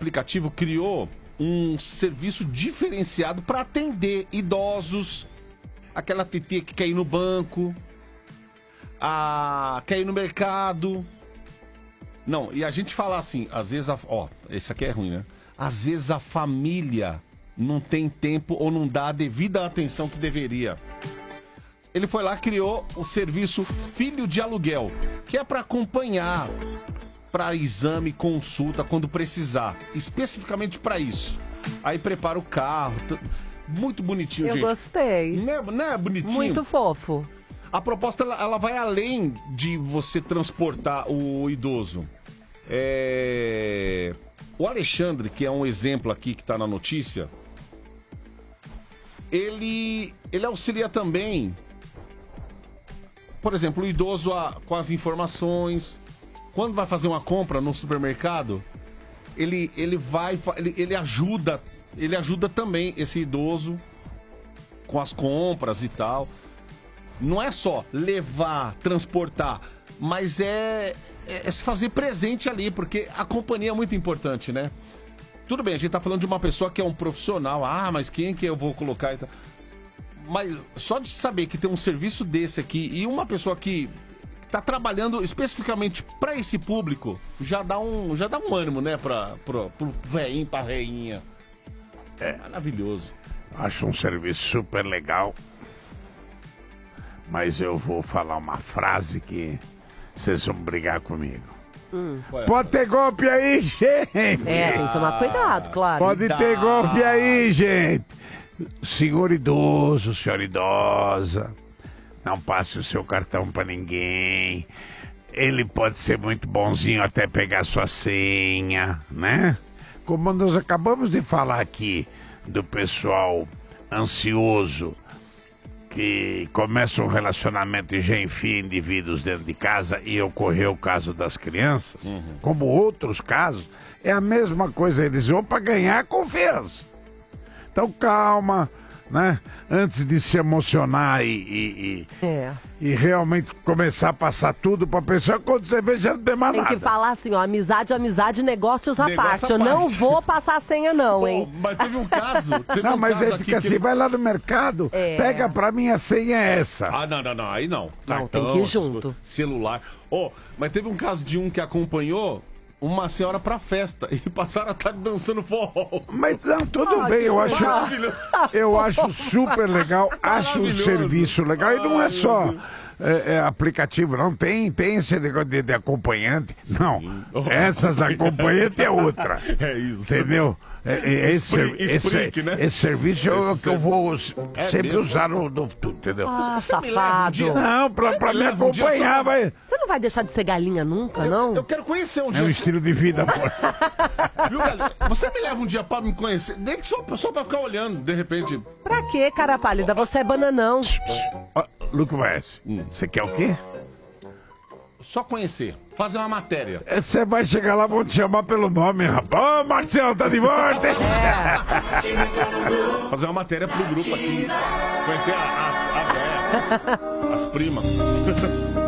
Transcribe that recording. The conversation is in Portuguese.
aplicativo criou um serviço diferenciado para atender idosos, aquela TT que quer ir no banco, quer ir no mercado. Não, e a gente fala assim, às vezes, esse aqui é ruim, né? Às vezes a família não tem tempo ou não dá a devida atenção que deveria. Ele foi lá e criou o serviço Filho de Aluguel, que é para acompanhar, para exame, consulta, quando precisar. Especificamente para isso. Aí prepara o carro. Muito bonitinho, gente. Eu gostei. Não é bonitinho? Muito fofo. A proposta, ela vai além de você transportar o idoso. O Alexandre, que é um exemplo aqui que está na notícia, ele auxilia também, por exemplo, o idoso com as informações. Quando vai fazer uma compra no supermercado, ele ajuda também esse idoso com as compras e tal. Não é só levar, transportar, mas é se fazer presente ali, porque a companhia é muito importante, né? Tudo bem, a gente tá falando de uma pessoa que é um profissional. Mas quem que eu vou colocar? Mas só de saber que tem um serviço desse aqui e uma pessoa que tá trabalhando especificamente para esse público, já dá um ânimo, né? Pro velhinho, pra reinha. É maravilhoso. Acho um serviço super legal. Mas eu vou falar uma frase que vocês vão brigar comigo. Pode ter golpe aí, gente! Tem que tomar cuidado, claro. Pode ter golpe aí, gente! Senhor idoso, senhora idosa, não passe o seu cartão pra ninguém. Ele pode ser muito bonzinho até pegar sua senha, né? Como nós acabamos de falar aqui do pessoal ansioso, que começa um relacionamento e já enfia indivíduos dentro de casa, e ocorreu o caso das crianças, como outros casos, é a mesma coisa, eles vão para ganhar confiança. Então calma, né? Antes de se emocionar e realmente começar a passar tudo pra pessoa, quando você vê, já não tem mais nada. Tem que falar assim, ó, amizade, negócios à parte. Eu não vou passar a senha não, hein? Mas teve um caso... Não, mas aí fica assim, vai lá no mercado, pega pra mim, a senha é essa. Não, aí não. Não, tem que ir junto. Celular. Mas teve um caso de um que acompanhou uma senhora pra festa e passaram a tarde dançando forró. Mas não, tudo bem, eu acho super legal, acho um serviço legal, e não é só aplicativo, não tem esse negócio de acompanhante, não, essas acompanhantes é outra, isso, entendeu? Esse serviço é o que eu vou sempre usar no entendeu? Safado. Não, pra me acompanhar, vai. Você não vai deixar de ser galinha nunca, não? Eu quero conhecer um dia. É um estilo de vida, pô. Viu, galera? Você me leva um dia pra me conhecer, nem que só pra ficar olhando, de repente. Pra quê, cara pálida? Você é bananão. Luke West, você quer o quê? Só conhecer, fazer uma matéria. Você vai chegar lá, vão te chamar pelo nome, rapaz. Ô, Marcelo, tá de volta! Fazer uma matéria pro grupo aqui. Conhecer as primas.